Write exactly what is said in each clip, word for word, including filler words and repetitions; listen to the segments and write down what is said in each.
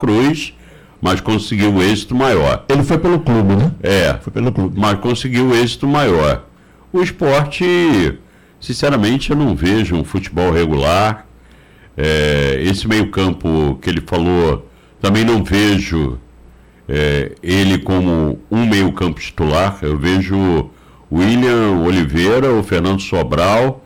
Cruz, mas conseguiu êxito maior. Ele foi pelo clube, né? É, foi pelo clube. Mas conseguiu êxito maior. O Sport, sinceramente, eu não vejo um futebol regular. É, esse meio-campo que ele falou, também não vejo é, ele como um meio-campo titular. Eu vejo o William Oliveira, o Fernando Sobral,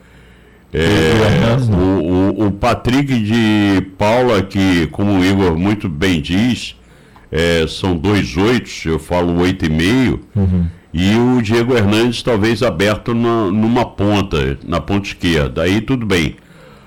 é, o, o, o Patrick de Paula, que, como o Igor muito bem diz, é, são dois oitos, eu falo oito e meio, uhum. E o Diego Hernandes talvez aberto na, numa ponta, na ponta esquerda. Aí tudo bem.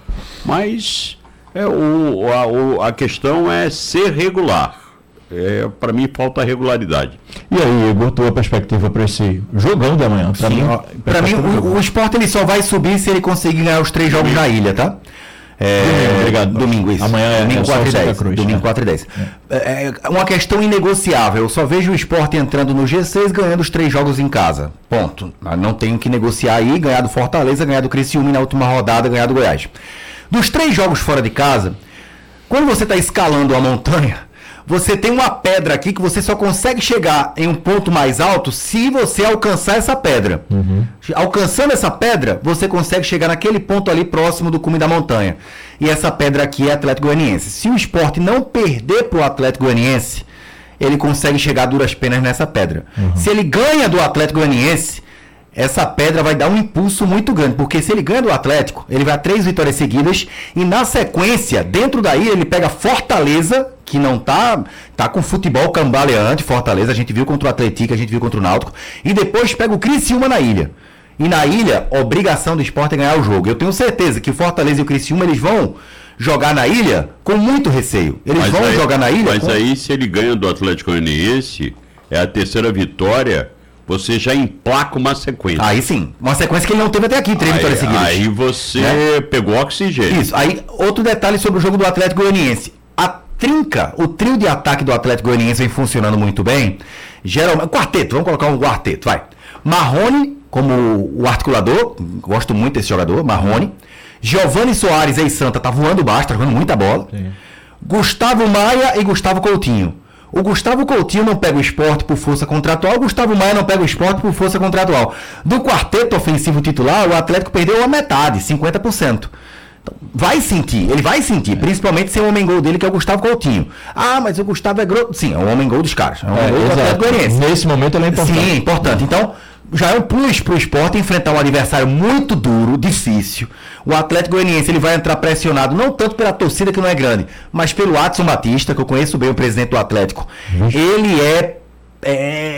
Mas é, o, a, a questão é ser regular. É, para mim falta regularidade. E aí, Igor, tua perspectiva para esse jogão de amanhã? Para mim, pra mim o, o Sport ele só vai subir se ele conseguir ganhar os três jogos na ilha, tá? É, domingo, obrigado. Domingo, isso. Amanhã é domingo quatro e dez. Cruz, domingo né? quatro e dez. É. É uma questão inegociável. Eu só vejo o Sport entrando no G seis ganhando os três jogos em casa. Ponto. Não tenho que negociar aí. Ganhar do Fortaleza, ganhar do Criciúma na última rodada, ganhar do Goiás. Dos três jogos fora de casa, quando você está escalando a montanha, você tem uma pedra aqui que você só consegue chegar em um ponto mais alto se você alcançar essa pedra. Uhum. Alcançando essa pedra, você consegue chegar naquele ponto ali próximo do cume da montanha. E essa pedra aqui é Atlético Goianiense. Se o Sport não perder para o Atlético Goianiense, ele consegue chegar a duras penas nessa pedra. Uhum. Se ele ganha do Atlético Goianiense, essa pedra vai dar um impulso muito grande, porque se ele ganha do Atlético, ele vai a três vitórias seguidas e na sequência, dentro daí, ele pega Fortaleza, que não tá, tá com futebol cambaleante, Fortaleza, a gente viu contra o Atlético, a gente viu contra o Náutico, e depois pega o Criciúma na ilha. E na ilha, a obrigação do Sport é ganhar o jogo. Eu tenho certeza que o Fortaleza e o Criciúma, eles vão jogar na ilha com muito receio. Eles mas vão aí, jogar na ilha Mas com... aí, se ele ganha do Atlético Goianiense, é a terceira vitória... Você já emplaca uma sequência. Aí sim. Uma sequência que ele não teve até aqui, três vitórias seguidas. Aí você né? pegou oxigênio. Isso. Aí, outro detalhe sobre o jogo do Atlético Goianiense. A trinca, o trio de ataque do Atlético Goianiense vem funcionando muito bem. Geralmente, quarteto, vamos colocar um quarteto, vai. Marrone, como o articulador, gosto muito desse jogador, Marrone. Giovani Soares, ex-Santa, tá voando baixo, tá jogando muita bola. Sim. Gustavo Maia e Gustavo Coutinho. O Gustavo Coutinho não pega o Sport por força contratual, o Gustavo Maia não pega o Sport por força contratual. Do quarteto ofensivo titular, o Atlético perdeu a metade, cinquenta por cento. Então, vai sentir, ele vai sentir, é. principalmente se é o homem-gol dele, que é o Gustavo Coutinho. Ah, mas o Gustavo é grosso. Sim, é o homem-gol dos caras. É o homem-gol é, do Atlético Goianiense. Nesse momento ele é importante. Sim, importante. Então, já é um plus para o Sport enfrentar um adversário muito duro, difícil. O Atlético Goianiense ele vai entrar pressionado, não tanto pela torcida que não é grande, mas pelo Adson Batista, que eu conheço bem o presidente do Atlético. Uhum. Ele é, é,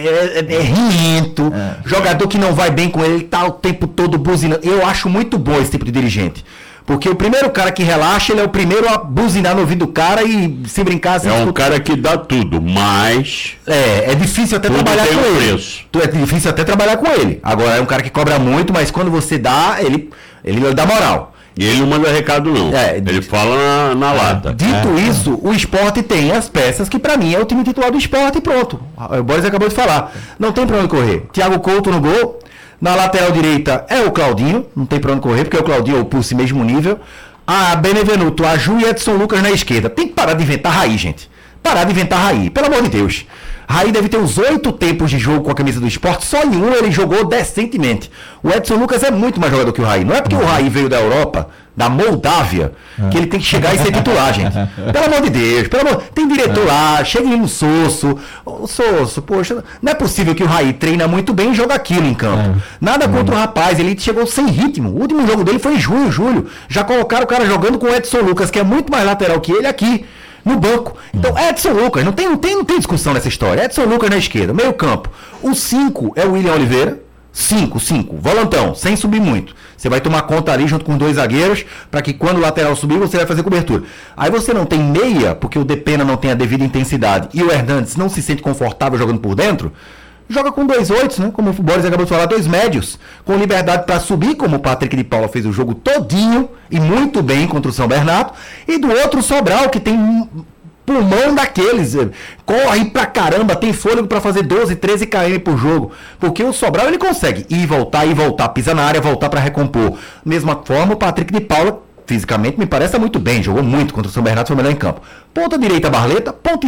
é, é riento, é. jogador que não vai bem com ele, ele tá o tempo todo buzinando. Eu acho muito bom esse tipo de dirigente. Porque o primeiro cara que relaxa, ele é o primeiro a buzinar no ouvido do cara e se brincar... Assim, é um escuta... cara que dá tudo, mas... É, é difícil até tudo trabalhar tem com um ele. Preço. É difícil até trabalhar com ele. Agora, é um cara que cobra muito, mas quando você dá, ele, ele dá moral. E ele não manda recado, não. É, ele fala na, na é, lata. Dito é. isso, o Sport tem as peças que, pra mim, é o time titular do Sport e pronto. O Boris acabou de falar. Não tem pra onde correr. Thiago Couto no gol. Na lateral direita é o Claudinho. Não tem pra onde correr, porque o Claudinho é o Pulse mesmo nível. A Benevenuto, a Ju e Edson Lucas na esquerda. Tem que parar de inventar Raí, gente. Parar de inventar Raí, pelo amor de Deus. Raí deve ter uns oito tempos de jogo com a camisa do Sport, só em um ele jogou decentemente. O Edson Lucas é muito mais jogador que o Raí. Não é porque o Raí veio da Europa, da Moldávia, que ele tem que chegar e ser titular, gente. Pelo amor de Deus, pelo amor... Tem diretor lá, chega no Sosso. Ô, Sosso, poxa, não é possível que o Raí treina muito bem e joga aquilo em campo. Nada contra o rapaz, ele chegou sem ritmo. O último jogo dele foi em junho, julho. Já colocaram o cara jogando com o Edson Lucas, que é muito mais lateral que ele aqui. No banco. Então, Edson Lucas, não tem, não tem, não tem discussão nessa história. Edson Lucas na esquerda, meio campo. O cinco é o William Oliveira. cinco, cinco. Volantão, sem subir muito. Você vai tomar conta ali junto com os dois zagueiros, para que quando o lateral subir, você vai fazer cobertura. Aí você não tem meia, porque o Depena não tem a devida intensidade, e o Hernandes não se sente confortável jogando por dentro. Joga com dois oitos, né? Como o Boris acabou de falar, dois médios, com liberdade para subir, como o Patrick de Paula fez o jogo todinho, e muito bem contra o São Bernardo, e do outro o Sobral, que tem um pulmão daqueles, corre pra caramba, tem fôlego para fazer doze, treze quilômetros por jogo, porque o Sobral ele consegue ir, voltar, ir, voltar, pisar na área, voltar para recompor. Mesma forma, o Patrick de Paula, fisicamente, me parece muito bem, jogou muito contra o São Bernardo, foi o melhor em campo. Ponta direita, Barleta, ponta